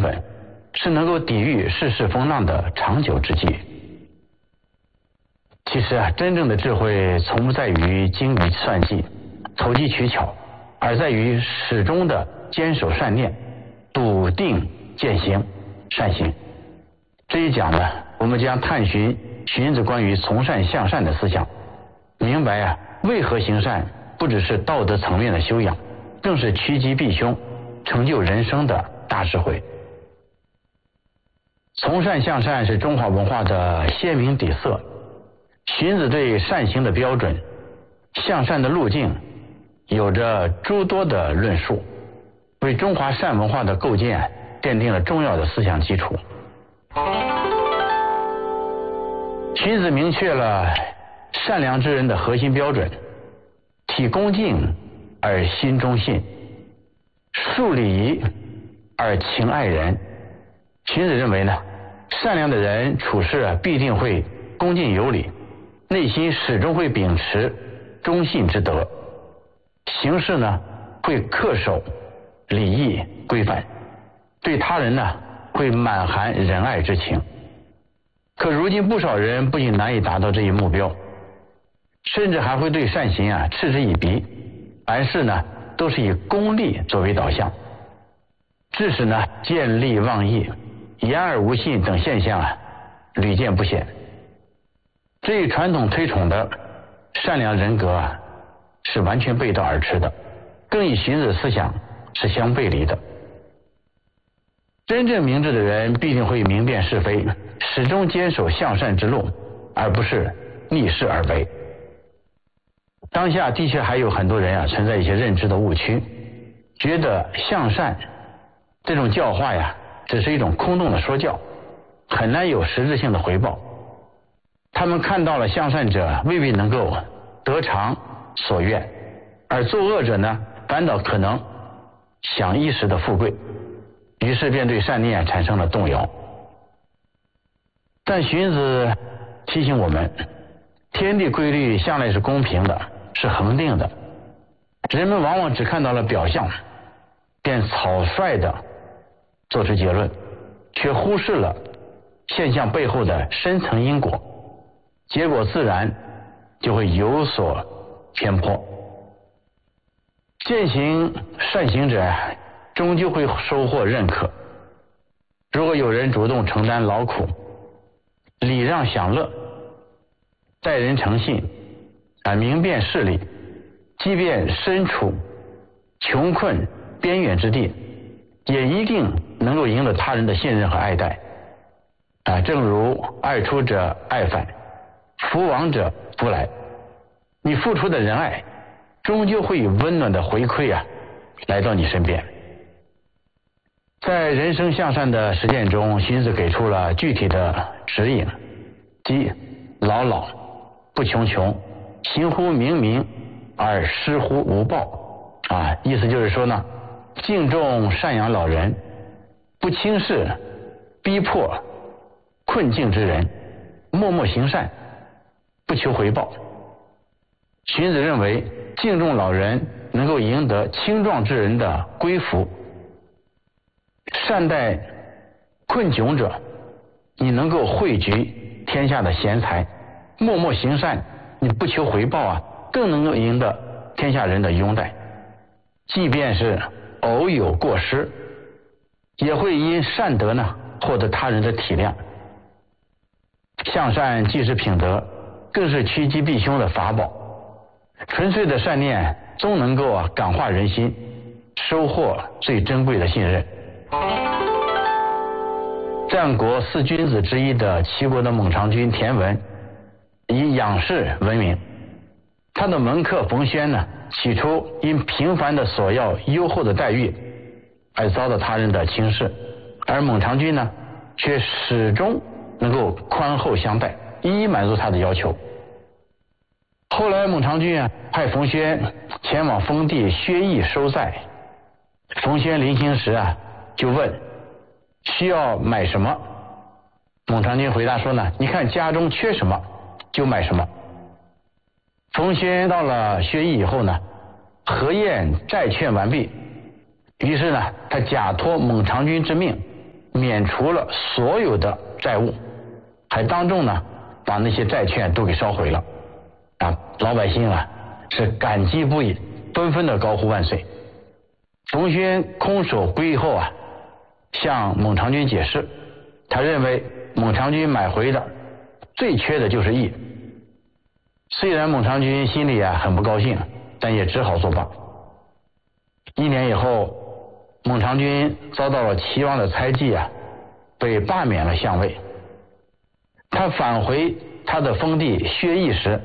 本，是能够抵御世事风浪的长久之计。其实真正的智慧从不在于精于算计、投机取巧，而在于始终的坚守善念，笃定践行善行。这一讲呢，我们将探寻荀子关于从善向善的思想，明白为何行善不只是道德层面的修养，更是趋吉避凶、成就人生的大智慧。从善向善是中华文化的鲜明底色。荀子对善行的标准、向善的路径有着诸多的论述，为中华善文化的构建奠定了重要的思想基础。荀子明确了善良之人的核心标准：体恭敬而心忠信，述礼仪而情爱人。荀子认为呢，善良的人处事必定会恭敬有礼，内心始终会秉持忠信之德，行事呢会恪守礼义规范，对他人呢会满含仁爱之情。可如今不少人不仅难以达到这一目标，甚至还会对善行嗤之以鼻，凡事呢都是以功利作为导向，致使呢见利忘义、言而无信等现象屡见不鲜。这与传统推崇的善良人格是完全背道而驰的，更与荀子思想是相背离的。真正明智的人必定会明辨是非，始终坚守向善之路，而不是逆势而为。当下的确还有很多人存在一些认知的误区，觉得向善这种教化只是一种空洞的说教，很难有实质性的回报。他们看到了向善者未必能够得偿所愿，而作恶者呢反倒可能享一时的富贵，于是便对善念产生了动摇。但荀子提醒我们，天地规律向来是公平的，是恒定的，人们往往只看到了表象，便草率地做出结论，却忽视了现象背后的深层因果，结果自然就会有所偏颇。践行善行者终究会收获认可。如果有人主动承担劳苦，礼让享乐，待人诚信，明辨事理，即便身处穷困边远之地，也一定能够赢得他人的信任和爱戴。正如爱出者爱返，福往者福来，你付出的仁爱终究会以温暖的回馈来到你身边。在人生向善的实践中，荀子给出了具体的指引，即老老不穷穷，行乎明明而施乎无报。意思就是说呢，敬重赡养老人，不轻视逼迫困境之人，默默行善，不求回报。荀子认为，敬重老人能够赢得青壮之人的归服，善待困窘者，你能够汇聚天下的贤才；默默行善，你不求回报更能够赢得天下人的拥戴。即便是偶有过失，也会因善德呢获得他人的体谅。向善既是品德，更是趋吉避凶的法宝。纯粹的善念终能够感化人心，收获最珍贵的信任。战国四君子之一的齐国的蒙尝君田文，以养士闻名。他的门客冯谖呢，起初因频繁的索要优厚的待遇，而遭到他人的轻视，而蒙尝君呢，却始终能够宽厚相待，一一满足他的要求。后来蒙尝君派冯谖前往封地薛邑收债，冯谖临行时就问需要买什么。蒙尝君回答说呢，你看家中缺什么就买什么。冯谖到了薛邑以后呢，核验债券完毕，于是呢他假托蒙尝君之命， 免除了所有的债务，还当众呢把那些债券都给烧毁了。老百姓是感激不已，纷纷的高呼万岁。冯轩空手归议后向蒙长军解释，他认为蒙长军买回的最缺的就是义。虽然蒙长军心里很不高兴，但也只好作罢。1年以后，蒙长军遭到了齐王的猜忌被罢免了相位。他返回他的封地薛邑时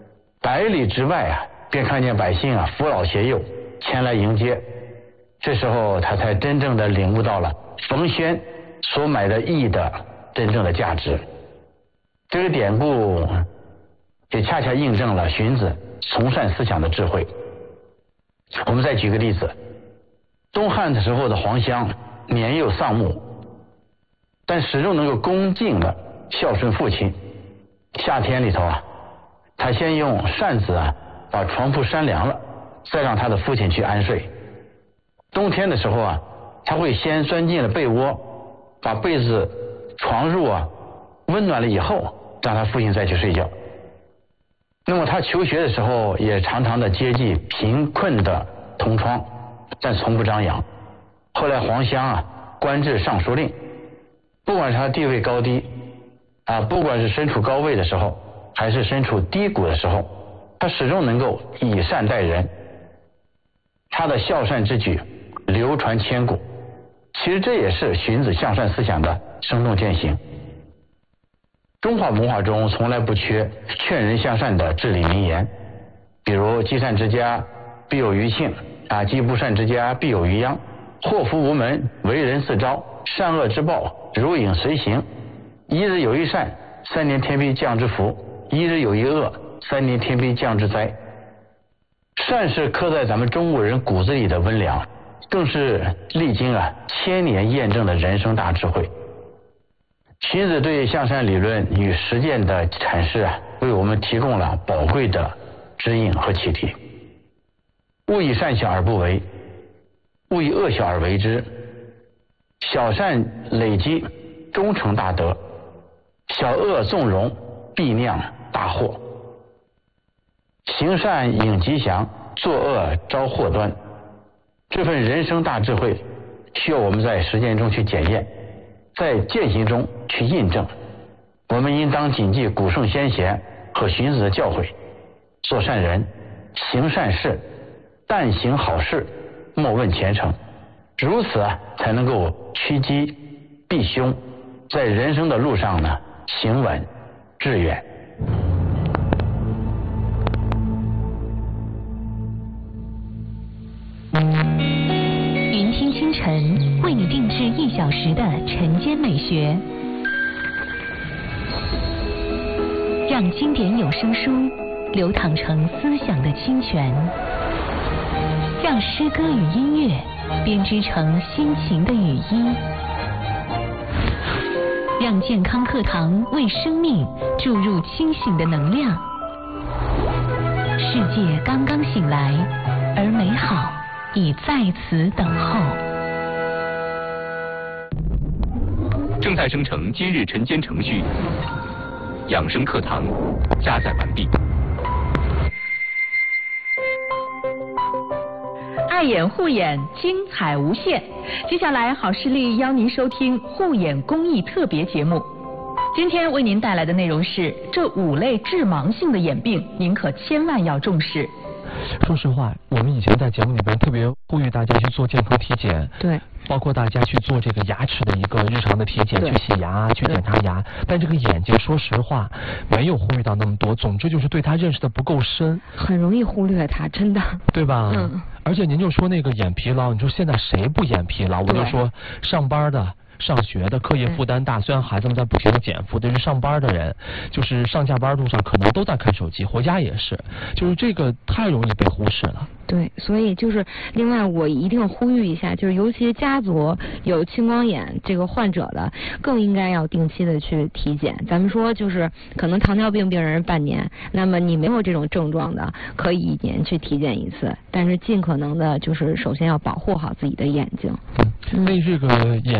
，100里之外便看见百姓扶老携幼前来迎接。这时候他才真正的领悟到了冯轩所买的义的真正的价值。这个典故也恰恰印证了荀子从善思想的智慧。我们再举个例子，东汉的时候的黄香年幼丧母，但始终能够恭敬的孝顺父亲。夏天里头他先用扇子把床铺扇凉了，再让他的父亲去安睡。冬天的时候他会先钻进了被窝，把被子床褥温暖了以后，让他父亲再去睡觉。那么他求学的时候也常常的接济贫困的同窗，但从不张扬。后来黄香官至尚书令，不管是他地位高低不管是身处高位的时候还是身处低谷的时候，他始终能够以善待人，他的孝善之举流传千古。其实这也是荀子向善思想的生动践行。中华文化中从来不缺劝人向善的至理名言，比如积善之家必有余庆积不善之家必有余殃，祸福无门，为人自招，善恶之报如影随形，一日有一善，3年天必降之福，一日有一恶，3年天必降之灾。善是刻在咱们中国人骨子里的温良，更是历经1000年验证的人生大智慧。荀子对向善理论与实践的阐释为我们提供了宝贵的指引和启迪。勿以善小而不为，勿以恶小而为之。小善累积终成大德，小恶纵容必酿大祸。行善引吉祥，作恶招祸端。这份人生大智慧需要我们在实践中去检验，在践行中去印证。我们应当谨记古圣先贤和荀子的教诲，做善人，行善事，但行好事，莫问前程。如此才能够趋吉避凶，在人生的路上行稳致远。 云听清晨为你定制1小时的晨间美学，让经典有声书流淌成思想的清泉，让诗歌与音乐编织成心情的雨衣，让健康课堂为生命注入清醒的能量。世界刚刚醒来，而美好已在此等候。 正在生成今日晨间程序，养生课堂加载完毕。 爱眼护眼，精彩无限。接下来，好视力邀您收听护眼公益特别节目。今天为您带来的内容是：这5类致盲性的眼病，您可千万要重视。 说实话，我们以前在节目里边特别呼吁大家去做健康体检， 对， 包括大家去做这个牙齿的一个日常的体检，去洗牙，去检查牙。但这个眼睛，说实话，没有呼吁到那么多。总之就是对它认识的不够深， 很容易忽略它，真的， 对吧？而且您就说那个眼疲劳，你说现在谁不眼疲劳？我就说上班的。上学的课业负担大，虽然孩子们在不停的减负，但是上班的人，就是上下班路上可能都在看手机，回家也是，就是这个太容易被忽视了。 对，所以就是另外我一定呼吁一下，就是尤其家族有青光眼这个患者的，更应该要定期的去体检。咱们说就是可能糖尿病病人半年，那么你没有这种症状的，可以1年去体检一次，但是尽可能的就是首先要保护好自己的眼睛。 为这个眼睛如果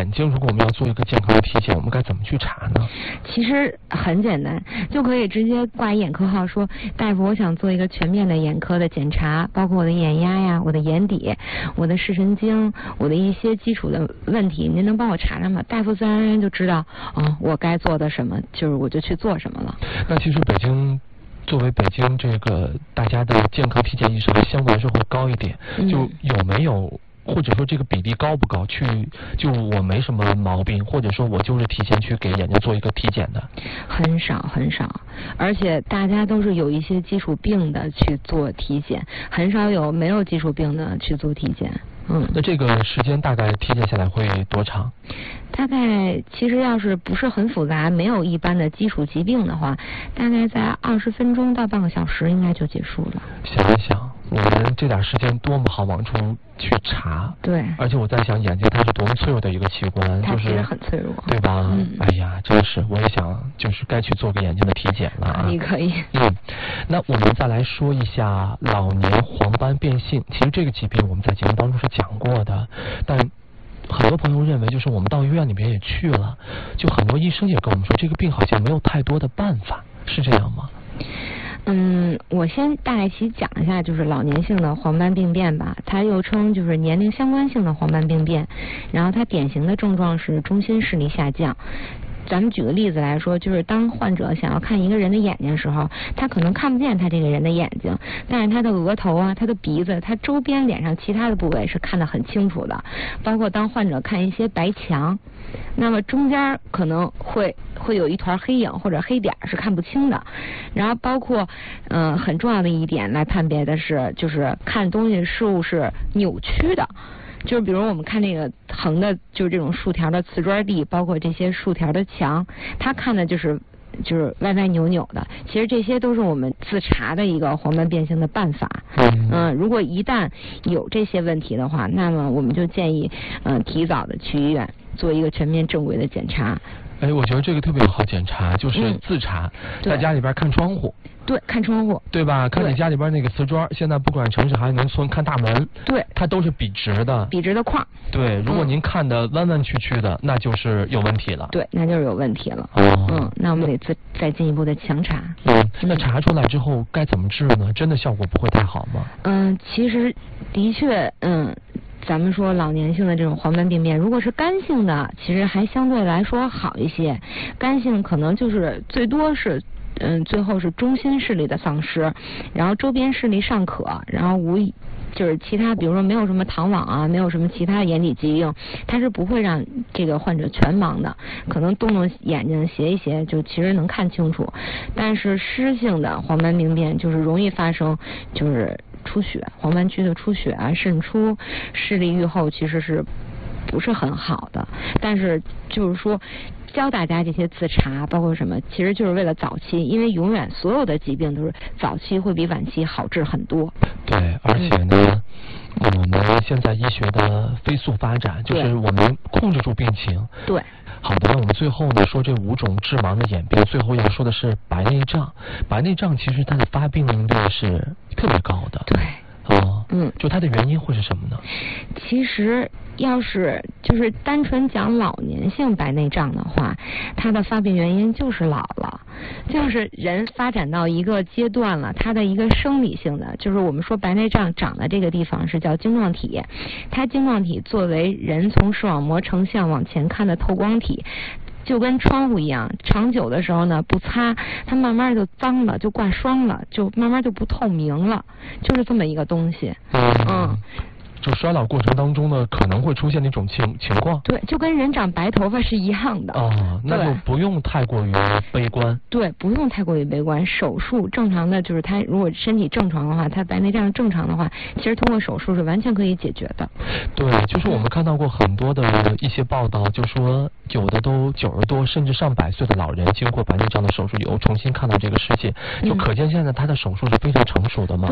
我们要做一个健康的体检，我们该怎么去查呢？ 其实很简单，就可以直接挂眼科号说，大夫，我想做一个全面的眼科的检查，包括我的眼压呀、我的眼底、我的视神经、我的一些基础的问题，您能帮我查查吗？大夫自然而然就知道，我该做的什么，就是我就去做什么了。 那其实作为北京这个大家的健康体检意识还相对来说会高一点，就有没有或者说这个比例高不高？就我没什么毛病，或者说我就是提前去给眼睛做一个体检的， 很少很少，而且大家都是有一些基础病的去做体检，很少有没有基础病的去做体检。 那这个时间大概体检下来会多长？ 大概其实要是不是很复杂，没有一般的基础疾病的话，大概在20分钟到半个小时应该就结束了。 想一想，我们这点时间多么好往出去查。对。而且我在想，眼睛它是多么脆弱的一个器官， 它其实很脆弱， 对吧？哎呀，真是，我也想就是该去做个眼睛的体检了。 可以。 那我们再来说一下老年黄斑变性。其实这个疾病我们在节目当中是讲过的，但很多朋友认为，就是我们到医院里边也去了，就很多医生也跟我们说，这个病好像没有太多的办法，是这样吗？ 我先大概其讲一下，就是老年性的黄斑病变吧，它又称就是年龄相关性的黄斑病变，然后它典型的症状是中心视力下降。咱们举个例子来说，就是当患者想要看一个人的眼睛的时候，他可能看不见他这个人的眼睛，但是他的额头啊、他的鼻子、他周边脸上其他的部位是看得很清楚的。包括当患者看一些白墙，那么中间可能会有一团黑影或者黑点是看不清的。然后包括很重要的一点来判别的是，就是看东西事物是扭曲的。就是比如我们看那个横的，就是这种竖条的瓷砖地，包括这些竖条的墙，他看的就是歪歪扭扭的。其实这些都是我们自查的一个黄斑变性的办法。如果一旦有这些问题的话，那么我们就建议提早的去医院做一个全面正规的检查。 我觉得这个特别好检查，就是自查，在家里边看窗户。 对，看窗户， 对吧？看你家里边那个瓷砖，现在不管城市还是农村，看大门， 对， 它都是笔直的， 笔直的框。 对，如果您看的弯弯曲曲的，那就是有问题了。 对，那就是有问题了。那我们得再进一步的强查。 那查出来之后该怎么治呢？真的效果不会太好吗？ 其实的确，咱们说老年性的这种黄斑病变，如果是干性的，其实还相对来说好一些。干性可能就是最多是最后是中心视力的丧失，然后周边视力尚可，然后就是其他比如说没有什么糖网啊，没有什么其他眼底疾病，它是不会让这个患者全盲的，可能动动眼睛斜一斜就其实能看清楚。但是湿性的黄斑病变就是容易发生就是出血，黄斑区的出血啊、渗出，视力愈后其实是不是很好的。但是就是说教大家这些自查包括什么，其实就是为了早期，因为永远所有的疾病都是早期会比晚期好治很多。 对，而且呢，我们现在医学的飞速发展，就是我们控制住病情。 对。 好的，我们最后呢说这5种致盲的眼病，最后要说的是白内障。白内障其实它的发病率是特别高的。 对。 就它的原因会是什么呢？ 其实要是就是单纯讲老年性白内障的话，它的发病原因就是老了，就是人发展到一个阶段了，它的一个生理性的，就是我们说白内障长的这个地方是叫晶状体，它晶状体作为人从视网膜成像往前看的透光体，就跟窗户一样，长久的时候呢不擦，它慢慢就脏了，就挂霜了，就慢慢就不透明了，就是这么一个东西。 就衰老过程当中呢，可能会出现那种情况。 对，就跟人长白头发是一样的。 那就不用太过于悲观。 对，不用太过于悲观。手术正常的就是他如果身体正常的话，他白内障正常的话，其实通过手术是完全可以解决的。 对，就是我们看到过很多的一些报道，就说有的都90多甚至上100岁的老人经过白内障的手术以后重新看到这个世界，就可见现在他的手术是非常成熟的嘛。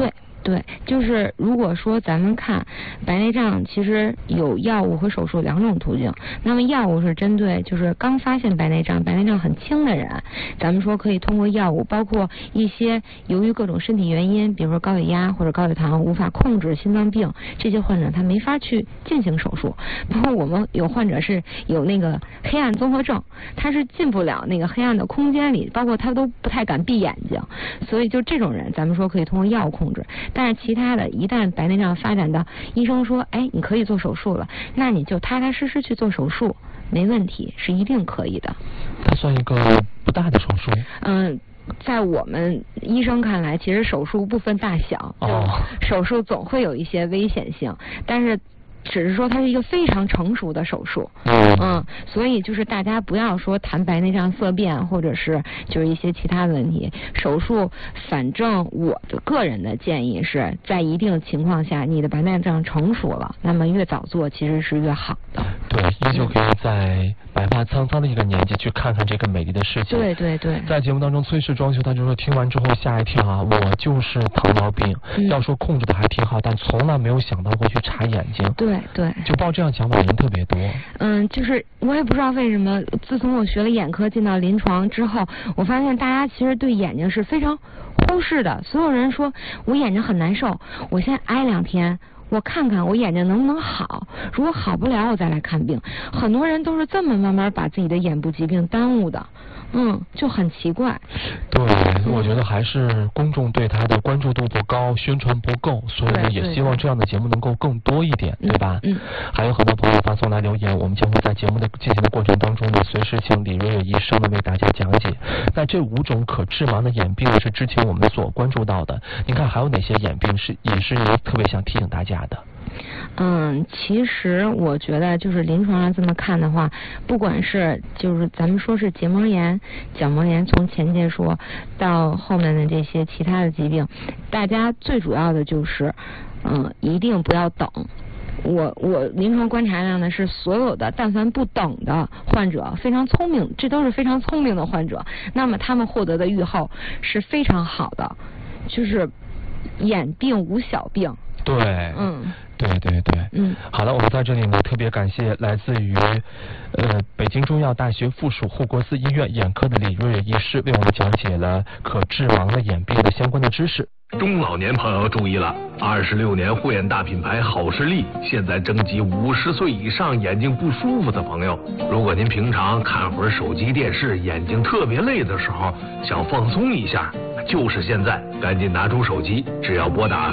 对，就是如果说咱们看白内障，其实有药物和手术两种途径。那么药物是针对就是刚发现白内障很轻的人，咱们说可以通过药物，包括一些由于各种身体原因，比如说高血压或者高血糖无法控制心脏病，这些患者他没法去进行手术。包括我们有患者是有那个黑暗综合症，他是进不了那个黑暗的空间里，包括他都不太敢闭眼睛，所以就这种人咱们说可以通过药物控制。但是其他的一旦白内障发展到医生说哎你可以做手术了，那你就踏踏实实去做手术，没问题，是一定可以的。 它算一个不大的手术？ 在我们医生看来，其实手术不分大小，手术总会有一些危险性，但是只是说它是一个非常成熟的手术，所以就是大家不要说谈白内障色变或者是就是一些其他的问题，手术反正我的个人的建议是在一定情况下你的白内障成熟了，那么越早做其实是越好的。 对，依旧可以在白发苍苍的一个年纪去看看这个美丽的世界。 对对对。 在节目当中崔氏装修他就说听完之后吓一跳啊，我就是糖尿病，要说控制的还挺好，但从来没有想到过去查眼睛。 对对， 就抱这样想法的人特别多。 就是我也不知道为什么，自从我学了眼科进到临床之后，我发现大家其实对眼睛是非常忽视的。所有人说我眼睛很难受，我先挨2天，我看看我眼睛能不能好，如果好不了我再来看病。很多人都是这么慢慢把自己的眼部疾病耽误的。就很奇怪。 对，我觉得还是公众对他的关注度不高，宣传不够，所以呢也希望这样的节目能够更多一点，对吧？还有很多朋友发送来留言，我们将会在节目的进行的过程当中呢，随时请李瑞瑞医生呢为大家讲解。那这5种可致盲的眼病是之前我们所关注到的，您看还有哪些眼病也是特别想提醒大家的？ 其实我觉得就是临床上这么看的话，不管是就是咱们说是结膜炎、角膜炎，从前节说到后面的这些其他的疾病，大家最主要的就是一定不要等。我临床观察到呢，是所有的但凡不等的患者非常聪明，这都是非常聪明的患者，那么他们获得的预后是非常好的，就是眼病无小病。 对，对，好的，我们在这里呢特别感谢来自于北京中药大学附属护国寺医院眼科的李瑞瑞医师，为我们讲解了可致盲的眼病的相关的知识。 中老年朋友注意了，26年护眼大品牌好视力现在征集50岁以上眼睛不舒服的朋友。如果您平常看会儿手机电视，眼睛特别累的时候，想放松一下，就是现在，赶紧拿出手机，只要拨打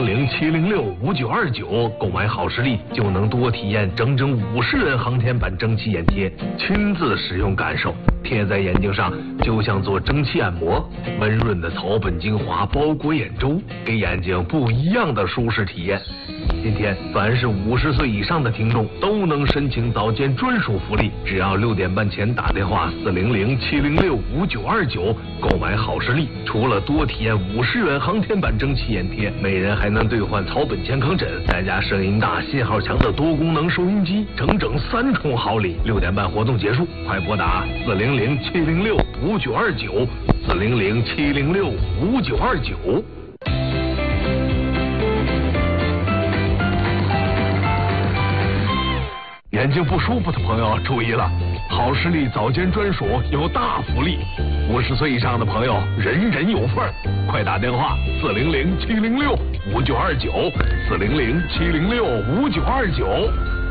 400-706-5929购买好视力，就能多体验整整50元航天版蒸汽眼贴，亲自使用感受，贴在眼睛上就像做蒸汽按摩，温润的草本精华包裹眼周，给眼睛不一样的舒适体验。今天凡是50岁以上的听众都能申请早间专属福利，只要6点半前打电话400-706-5929购买好视力，除了多体验50元航天版蒸汽眼贴，每人还能兑换草本健康枕，再加声音大信号强的多功能收音机，整整3重好礼。6点半活动结束，快拨打400-706-5929 400-706-5929。眼睛不舒服的朋友注意了，好视力早间专属有大福利，50岁以上的朋友人人有份，快打电话400-706-5929 400-706-5929。